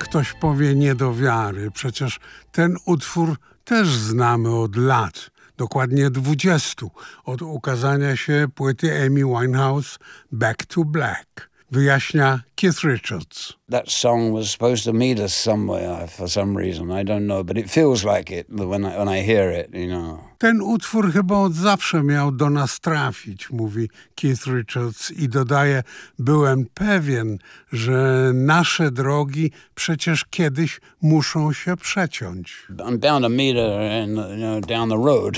Ktoś powie nie do wiary, przecież ten utwór też znamy od lat, dokładnie 20, od ukazania się płyty Amy Winehouse Back to Black. Wyjaśnia Keith Richards. That song was supposed to meet us somewhere for some reason. I don't know, but it feels like it when I hear it, you know. Ten utwór chyba od zawsze miał do nas trafić, mówi Keith Richards i dodaje, byłem pewien, że nasze drogi przecież kiedyś muszą się przeciąć. I'm bound to meet her down the road.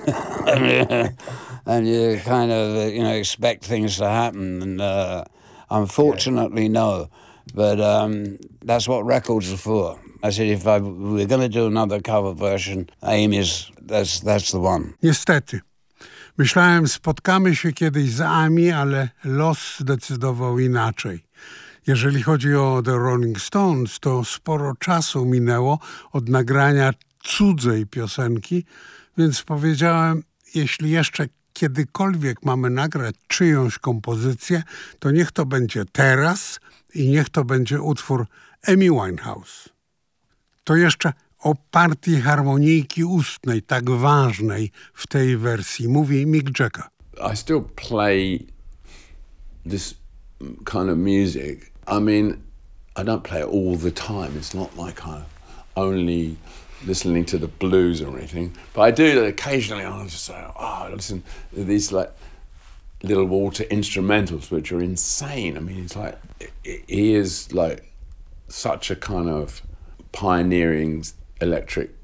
And you kind of, expect things to happen. And unfortunately, no. But that's what records are for. I said, if we're going to do another cover version, that's the one. Niestety. Myślałem, spotkamy się kiedyś z Amy, ale los zdecydował inaczej. Jeżeli chodzi o The Rolling Stones, to sporo czasu minęło od nagrania cudzej piosenki, więc powiedziałem, jeśli jeszcze kiedykolwiek mamy nagrać czyjąś kompozycję, to niech to będzie teraz i niech to będzie utwór Amy Winehouse. To jeszcze o partii harmonijki ustnej, tak ważnej w tej wersji, mówi Mick Jagger. I still play this kind of music. I mean, I don't play it all the time. It's not like I'm only listening to the blues or anything. But I do that occasionally. I'll just say, listen to these like little Walter instrumentals, which are insane. I mean, it's like, he is like such a kind of pioneering electric